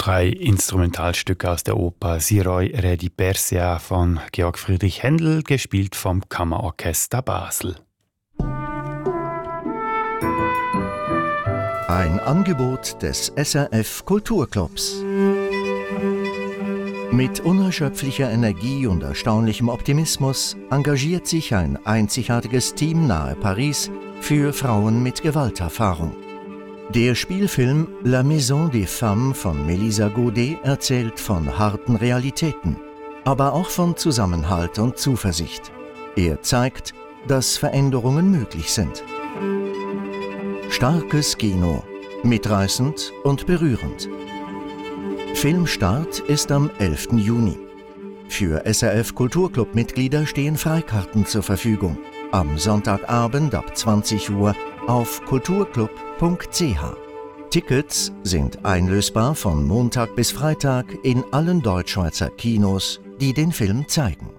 drei Instrumentalstücke aus der Oper Siroj Redi Persia von Georg Friedrich Händel, gespielt vom Kammerorchester Basel. Ein Angebot des SRF Kulturclubs. Mit unerschöpflicher Energie und erstaunlichem Optimismus engagiert sich ein einzigartiges Team nahe Paris für Frauen mit Gewalterfahrung. Der Spielfilm La Maison des Femmes von Melissa Godet erzählt von harten Realitäten, aber auch von Zusammenhalt und Zuversicht. Er zeigt, dass Veränderungen möglich sind. Starkes Kino, mitreißend und berührend. Filmstart ist am 11. Juni. Für SRF Kulturclub-Mitglieder stehen Freikarten zur Verfügung. Am Sonntagabend ab 20 Uhr auf kulturclub.ch. Tickets sind einlösbar von Montag bis Freitag in allen Deutschschweizer Kinos, die den Film zeigen.